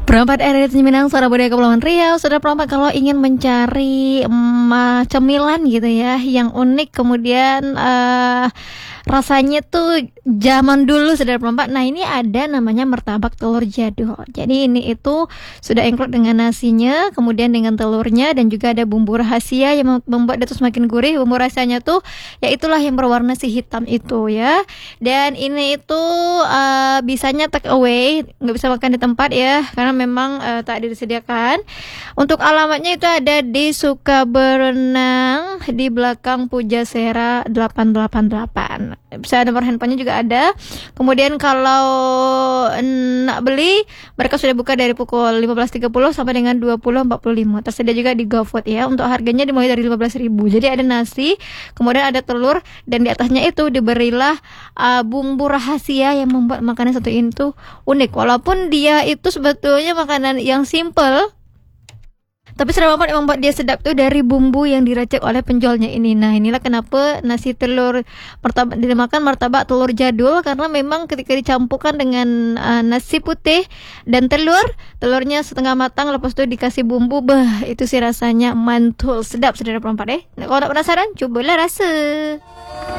Perempat RRI Minang, Suara Budaya Kepulauan Riau. Saudara perempat, kalau ingin mencari cemilan gitu ya yang unik, kemudian rasanya tuh zaman dulu, saudara perempat. Nah, ini ada namanya martabak telur jadul. Jadi ini itu sudah include dengan nasinya, kemudian dengan telurnya, dan juga ada bumbu rahasia yang membuat dia tuh semakin gurih. Bumbu rahasianya tuh ya itulah yang berwarna si hitam itu ya. Dan ini itu bisanya take away, nggak bisa makan di tempat ya, karena memang tak disediakan. Untuk alamatnya itu ada di Sukaberenang, di belakang Pujasera 888. Bisa nomor handphonenya juga ada. Kemudian kalau nak beli, mereka sudah buka dari pukul 15.30 sampai dengan 20.45. Tersedia juga di GoFood ya. Untuk harganya dimulai dari 15.000. Jadi ada nasi, kemudian ada telur, dan di atasnya itu diberilah bumbu rahasia yang membuat makanan satu ini tuh unik. Walaupun dia itu sebetulnya makanan yang simple, tapi yang membuat dia sedap tuh dari bumbu yang diracik oleh penjualnya ini. Nah, inilah kenapa nasi telur martabak dinamakan martabak telur jadul, karena memang ketika dicampurkan dengan nasi putih dan telurnya setengah matang, lepas itu dikasih bumbu, itu sih rasanya mantul, sedap saudara perempat. Nah, kalau tak penasaran, cobalah rasa.